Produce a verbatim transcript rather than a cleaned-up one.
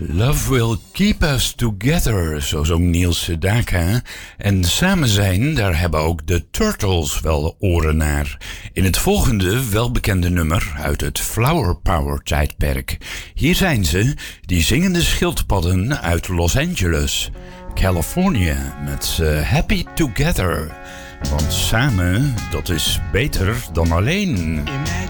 Love will keep us together, zo zong Niels Sedaka. En samen zijn, daar hebben ook de Turtles wel oren naar. In het volgende welbekende nummer uit het Flower Power tijdperk. Hier zijn ze, die zingende schildpadden uit Los Angeles, California, met uh, Happy Together. Want samen, dat is beter dan alleen. Imagine